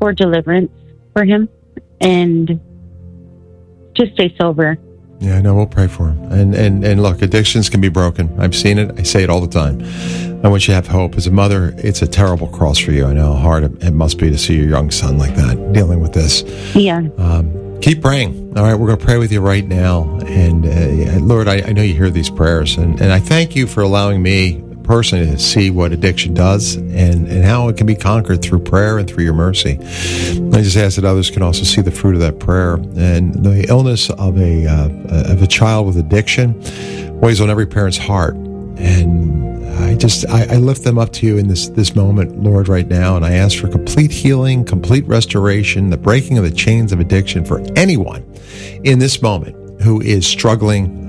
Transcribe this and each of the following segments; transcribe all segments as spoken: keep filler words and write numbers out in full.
for deliverance for him and just stay sober. Yeah, I know. We'll pray for him. And, and, and look, addictions can be broken. I've seen it. I say it all the time. I want you to have hope. As a mother, it's a terrible cross for you. I know how hard it, it must be to see your young son like that, dealing with this. Yeah. Um, keep praying. All right, we're going to pray with you right now. And uh, Lord, I, I know you hear these prayers. And, and I thank you for allowing me personally to see what addiction does and, and how it can be conquered through prayer and through your mercy. I just ask that others can also see the fruit of that prayer. And the illness of a uh, of a child with addiction weighs on every parent's heart. And I just I, I lift them up to you in this this moment, Lord, right now. And I ask for complete healing, complete restoration, the breaking of the chains of addiction for anyone in this moment who is struggling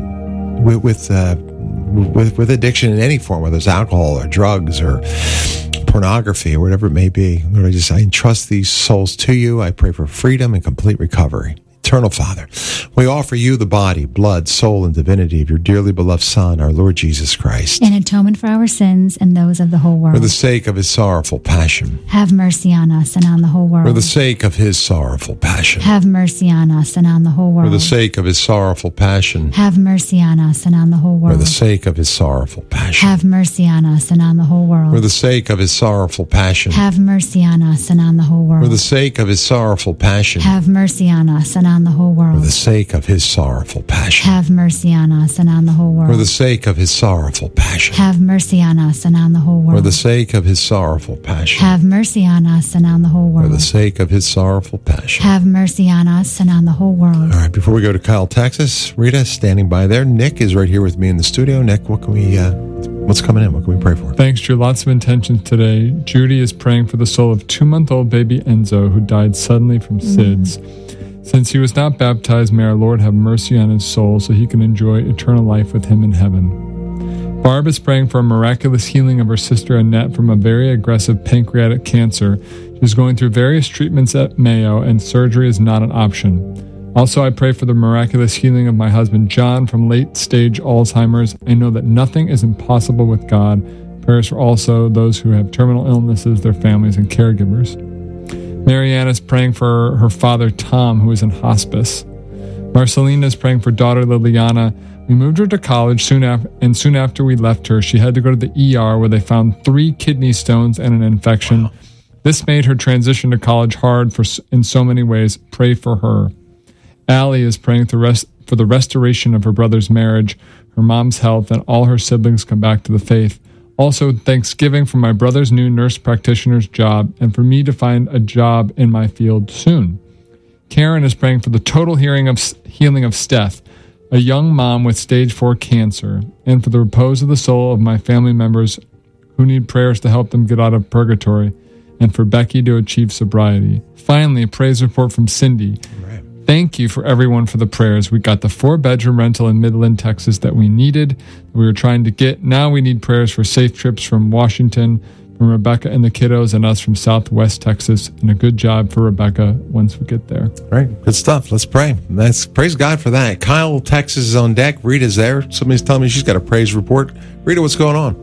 um, with with uh, With, with addiction in any form, whether it's alcohol or drugs or pornography or whatever it may be. Lord, I just I entrust these souls to you. I pray for freedom and complete recovery. Eternal Father, we offer you the body, blood, soul, and divinity of your dearly beloved Son, our Lord Jesus Christ, in atonement for our sins and those of the whole world. For the sake of his sorrowful passion, have mercy on us and on the whole world. For the sake of his sorrowful passion, have mercy on us and on the whole world. For the sake of his sorrowful passion, have mercy on us and on the whole world. For the sake of his sorrowful passion, have mercy on us and on the whole world. For the sake of his sorrowful passion, have mercy on us and on the whole world. For the sake of his sorrowful passion, have mercy on us and on the whole world. For the sake of his sorrowful passion, have mercy on us and on the whole world. For the sake of his sorrowful passion, have mercy on us and on the whole world. For the sake of his sorrowful passion, have mercy on us and on the whole world. For the sake of his sorrowful passion, have mercy on us and on the whole world. All right, before we go to Kyle, Texas, Rita standing by there. Nick is right here with me in the studio. Nick, what can we, uh, what's coming in? What can we pray for? Thanks, Drew. Lots of intentions today. Judy is praying for the soul of two-month-old baby Enzo, who died suddenly from S I D S. Mm. Since he was not baptized, may our Lord have mercy on his soul so he can enjoy eternal life with him in heaven. Barb is praying for a miraculous healing of her sister Annette from a very aggressive pancreatic cancer. She's going through various treatments at Mayo, and surgery is not an option. Also, I pray for the miraculous healing of my husband John from late-stage Alzheimer's. I know that nothing is impossible with God. Prayers for also those who have terminal illnesses, their families, and caregivers. Marianne is praying for her father, Tom, who is in hospice. Marcelina is praying for daughter Liliana. We moved her to college soon after, and soon after we left her, she had to go to the E R where they found three kidney stones and an infection. Wow. This made her transition to college hard for in so many ways. Pray for her. Allie is praying for, rest, for the restoration of her brother's marriage, her mom's health, and all her siblings come back to the faith. Also, Thanksgiving for my brother's new nurse practitioner's job and for me to find a job in my field soon. Karen is praying for the total healing of, healing of Steph, a young mom with stage four cancer, and for the repose of the soul of my family members who need prayers to help them get out of purgatory, and for Becky to achieve sobriety. Finally, a praise report from Cindy. Right. Thank you for everyone for the prayers. We got the four-bedroom rental in Midland, Texas that we needed, we were trying to get. Now we need prayers for safe trips from Washington, from Rebecca and the kiddos, and us from Southwest Texas. And a good job for Rebecca once we get there. Right. Good stuff. Let's pray. Let's praise God for that. Kyle, Texas is on deck. Rita's there. Somebody's telling me she's got a praise report. Rita, what's going on?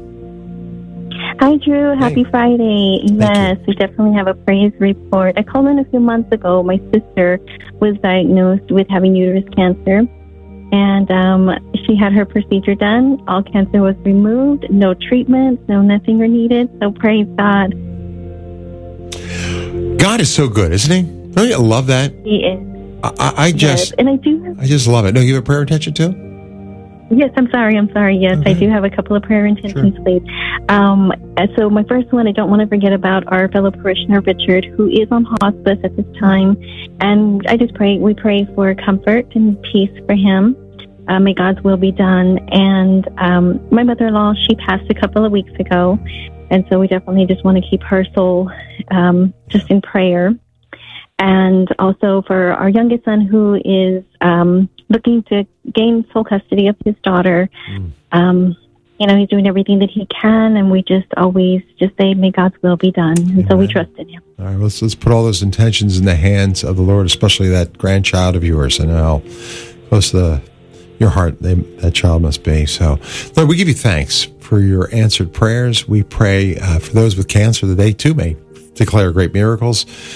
Hi, Drew. Happy hey. Friday. Yes, we definitely have a praise report. I called in a few months ago. My sister was diagnosed with having uterus cancer, and um, she had her procedure done. All cancer was removed. No treatment, no nothing were needed. So praise God. God is so good, isn't he? Don't you love that? He is. I, I, I just, yes. and I do. Have, I just love it. No, you have a prayer intention too? Yes, I'm sorry. I'm sorry. Yes, okay. I do have a couple of prayer intentions, sure. please. Um, so my first one, I don't want to forget about our fellow parishioner, Richard, who is on hospice at this time. And I just pray, we pray for comfort and peace for him. Uh, may God's will be done. And um, my mother-in-law, she passed a couple of weeks ago. And so we definitely just want to keep her soul um, just in prayer. And also for our youngest son, who is um, looking to gain full custody of his daughter. Mm. Um, you know, he's doing everything that he can, and we just always just say, may God's will be done. And Amen. So we trust in him. All right, let's, let's put all those intentions in the hands of the Lord, especially that grandchild of yours. I know how close to the, your heart they, that child must be. So, Lord, we give you thanks for your answered prayers. We pray uh, for those with cancer that they, too, may declare great miracles.